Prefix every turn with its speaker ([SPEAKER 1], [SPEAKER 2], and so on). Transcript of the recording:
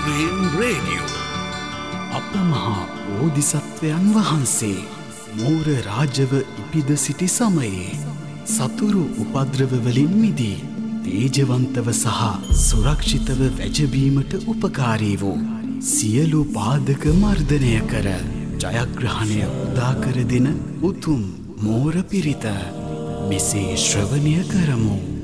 [SPEAKER 1] Evergreen Radio.
[SPEAKER 2] අප මහා බෝධිසත්වයන් වහන්සේ මෝර රාජව ඉපිද සිටි සමයේ සතුරු උපද්‍රවවලින් මිදී තේජවන්තව සහ සුරක්ෂිතව වැජබීමට උපකාරී වූ සියලු පාදක මර්ධනය කර ජයග්‍රහණය උදාකර දෙන උතුම් මෝර පිරිත මෙසේ ශ්‍රවණය කරමු.